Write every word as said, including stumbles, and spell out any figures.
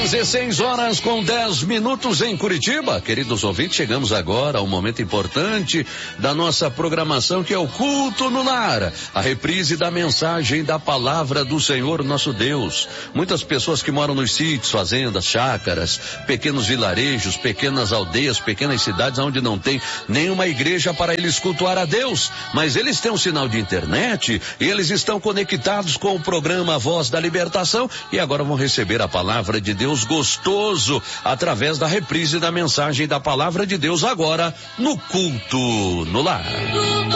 dezesseis horas com dez minutos em Curitiba. Queridos ouvintes, chegamos agora ao momento importante da nossa programação, que é o Culto no Lar, a reprise da mensagem da palavra do Senhor nosso Deus. Muitas pessoas que moram nos sítios, fazendas, chácaras, pequenos vilarejos, pequenas aldeias, pequenas cidades onde não tem nenhuma igreja para eles cultuar a Deus, mas eles têm um sinal de internet e eles estão conectados com o programa Voz da Libertação e agora vão receber a palavra de Deus gostoso através da reprise da mensagem da palavra de Deus agora no Culto no Lar.